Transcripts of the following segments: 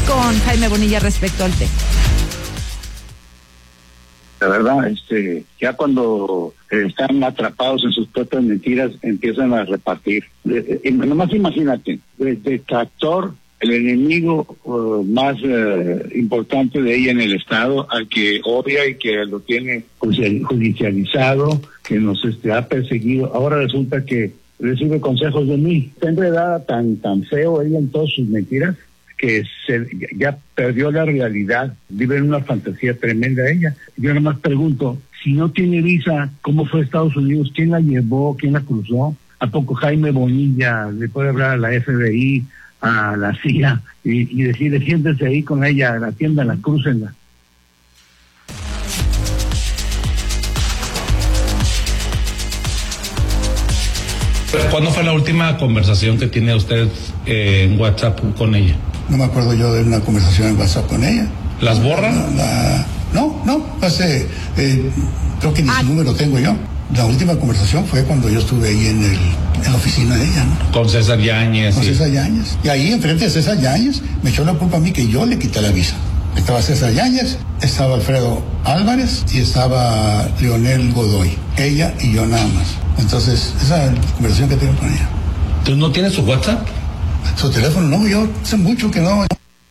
con Jaime Bonilla respecto al tema. La verdad, ya cuando están atrapados en sus propias mentiras, empiezan a repartir. Nomás imagínate, desde Tractor, el enemigo más importante de ella en el Estado, al que odia y que lo tiene judicializado, que nos ha perseguido, ahora resulta que recibe consejos de mí. Está enredada tan feo ella en todas sus mentiras, que ya perdió la realidad, vive en una fantasía tremenda ella. Yo nada más pregunto, si no tiene visa, ¿cómo fue a Estados Unidos? ¿Quién la llevó? ¿Quién la cruzó? ¿A poco Jaime Bonilla le puede hablar a la FBI, a la CIA y decirle, siéntese ahí con ella, atiéndala, crúcenla? ¿Cuándo fue la última conversación que tiene usted en WhatsApp con ella? No me acuerdo yo de una conversación en WhatsApp con ella. ¿Las borra? No, hace, creo que ni su número tengo yo. La última conversación fue cuando yo estuve ahí en la oficina de ella, ¿no? Con César Yáñez. Con César Yáñez. Y ahí, enfrente de César Yáñez, me echó la culpa a mí que yo le quité la visa. Estaba César Yáñez, estaba Alfredo Álvarez y estaba Leonel Godoy. Ella y yo nada más. Entonces, esa es la conversación que tengo con ella. ¿Tú no tienes su WhatsApp? Su teléfono, no, yo hace mucho que no.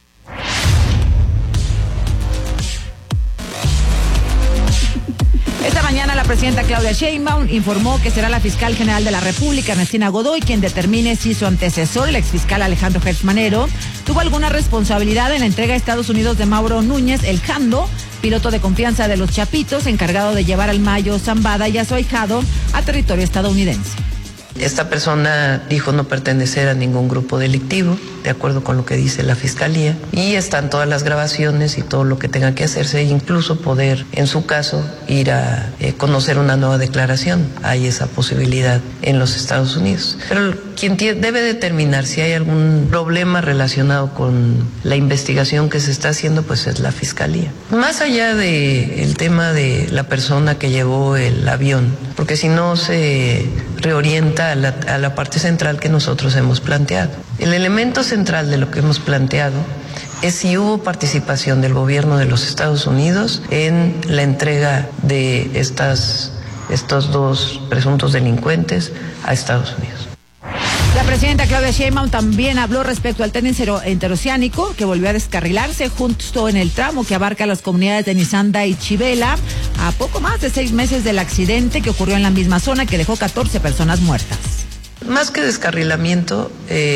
Esta mañana la presidenta Claudia Sheinbaum informó que será la fiscal general de la República, Ernestina Godoy, quien determine si su antecesor, el exfiscal Alejandro Gertz Manero, tuvo alguna responsabilidad en la entrega a Estados Unidos de Mauro Núñez, el Jando, piloto de confianza de los Chapitos, encargado de llevar al Mayo Zambada y a su ahijado a territorio estadounidense. Esta persona dijo no pertenecer a ningún grupo delictivo, de acuerdo con lo que dice la Fiscalía, y están todas las grabaciones y todo lo que tenga que hacerse, incluso poder, en su caso, ir a conocer una nueva declaración. Hay esa posibilidad en los Estados Unidos. Pero quien debe determinar si hay algún problema relacionado con la investigación que se está haciendo, pues es la Fiscalía. Más allá del tema de la persona que llevó el avión, porque si no se reorienta a la parte central que nosotros hemos planteado. El elemento central de lo que hemos planteado es si hubo participación del gobierno de los Estados Unidos en la entrega de estos dos presuntos delincuentes a Estados Unidos. La presidenta Claudia Sheinbaum también habló respecto al tren interoceánico que volvió a descarrilarse justo en el tramo que abarca las comunidades de Nizanda y Chivela, a poco más de 6 meses del accidente que ocurrió en la misma zona que dejó 14 personas muertas. Más que descarrilamiento,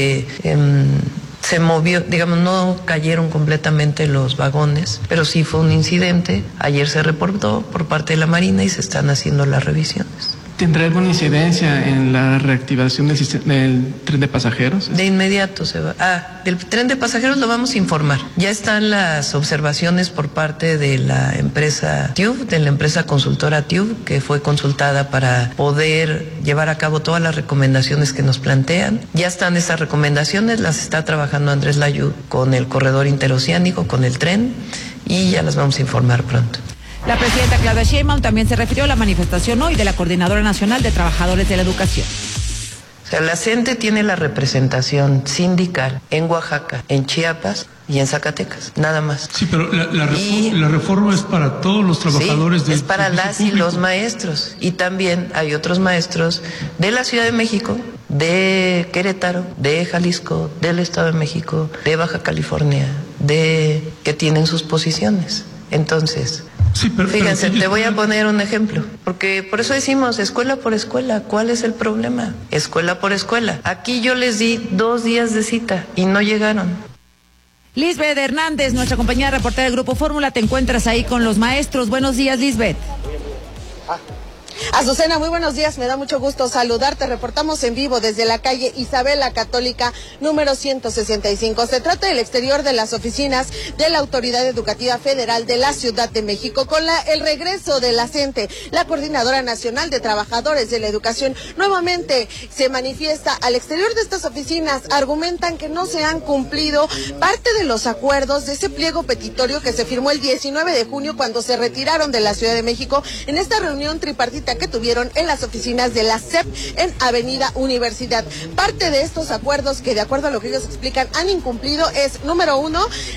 se movió, digamos, no cayeron completamente los vagones, pero sí fue un incidente. Ayer se reportó por parte de la Marina y se están haciendo las revisiones. ¿Tendrá alguna incidencia en la reactivación del tren de pasajeros? De inmediato se va. Del tren de pasajeros lo vamos a informar. Ya están las observaciones por parte de la empresa TÜV, de la empresa consultora TÜV, que fue consultada para poder llevar a cabo todas las recomendaciones que nos plantean. Ya están esas recomendaciones, las está trabajando Andrés Layud con el corredor interoceánico, con el tren, y ya las vamos a informar pronto. La presidenta Claudia Sheinbaum también se refirió a la manifestación hoy de la Coordinadora Nacional de Trabajadores de la Educación. O sea, la CENTE tiene la representación sindical en Oaxaca, en Chiapas y en Zacatecas, nada más. Sí, pero la reforma es para todos los trabajadores del servicio público. Es para las y los maestros. Y también hay otros maestros de la Ciudad de México, de Querétaro, de Jalisco, del Estado de México, de Baja California, que tienen sus posiciones. Entonces, sí, fíjense, te voy a poner un ejemplo, porque por eso decimos escuela por escuela. ¿Cuál es el problema? Escuela por escuela. Aquí yo les di 2 días de cita y no llegaron. Lisbeth Hernández, nuestra compañera reportera del Grupo Fórmula, te encuentras ahí con los maestros. Buenos días, Lisbeth. Azucena, muy buenos días, me da mucho gusto saludarte. Reportamos en vivo desde la calle Isabel la Católica, número 165. Se trata del exterior de las oficinas de la Autoridad Educativa Federal de la Ciudad de México. Con el regreso de la CENTE, la Coordinadora Nacional de Trabajadores de la Educación, nuevamente se manifiesta al exterior de estas oficinas. Argumentan que no se han cumplido parte de los acuerdos de ese pliego petitorio que se firmó el 19 de junio cuando se retiraron de la Ciudad de México en esta reunión tripartita que tuvieron en las oficinas de la SEP en Avenida Universidad. Parte de estos acuerdos que, de acuerdo a lo que ellos explican, han incumplido es, número 1,